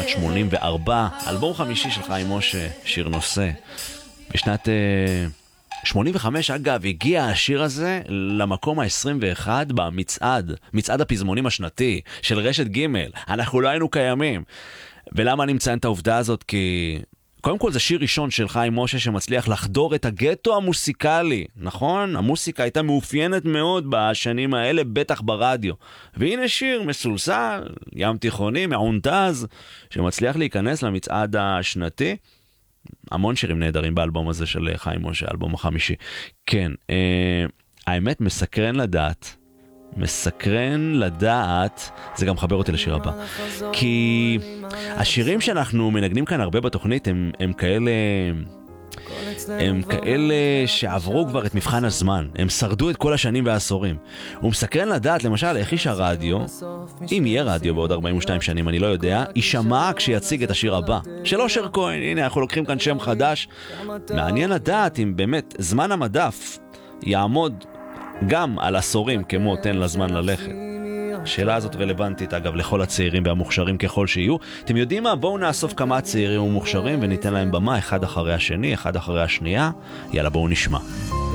בשנת 84, אלבום חמישי של חיים משה, שיר נושא. בשנת 85, אגב, הגיע השיר הזה למקום ה-21 מצעד הפזמונים השנתי של רשת ג'. אנחנו לא היינו קיימים. ולמה אני מציין את העובדה הזאת? כי קודם כל זה שיר ראשון של חיים משה שמצליח לחדור את הגטו המוסיקלי, נכון? המוסיקה הייתה מאופיינת מאוד בשנים האלה, בטח ברדיו. והנה שיר מסולסל, ים תיכוני, מעונטז, שמצליח להיכנס למצעד השנתי. המון שירים נהדרים באלבום הזה של חיים משה, האלבום החמישי. כן, האמת מסקרן לדעת, זה גם מחבר אותי לשיר הבא, כי השירים שאנחנו מנגנים כאן הרבה בתוכנית הם כאלה שעברו כבר את מבחן הזמן, הם שרדו את כל השנים והעשורים. הוא מסקרן לדעת, למשל, איך איש הרדיו, אם יהיה רדיו בעוד 42 שנים, אני לא יודע, יישמע כשיציג את השיר הבא של אושר כהן. הנה, אנחנו לוקחים כאן שם חדש. מעניין לדעת אם באמת זמן המדף יעמוד גם על עשורים כמו תן לזמן ללכת. השאלה הזאת רלוונטית, אגב, לכל הצעירים והמוכשרים ככל שיהיו. אתם יודעים מה? בואו נאסוף כמה צעירים ומוכשרים וניתן להם במה, אחד אחרי השני, אחד אחרי השנייה. יאללה, בואו נשמע.